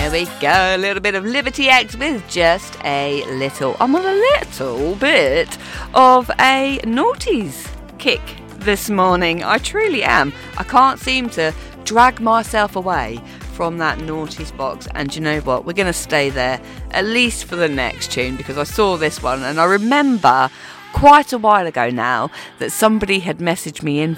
There we go, a little bit of Liberty X with just a little, I'm on a little bit of a naughties kick this morning. I truly am. I can't seem to drag myself away from that naughties box, and you know what, we're going to stay there at least for the next tune, because I saw this one and I remember quite a while ago now that somebody had messaged me in